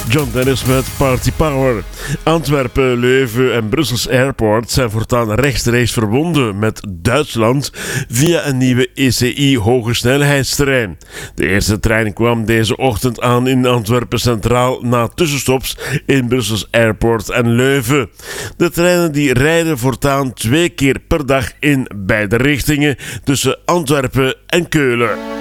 John Dennis met Party Power. Antwerpen, Leuven en Brussels Airport zijn voortaan rechtstreeks verbonden met Duitsland via een nieuwe ECI hogesnelheidstrein. De eerste trein kwam deze ochtend aan in Antwerpen Centraal na tussenstops in Brussels Airport en Leuven. De treinen die rijden voortaan 2 keer per dag in beide richtingen tussen Antwerpen en Keulen.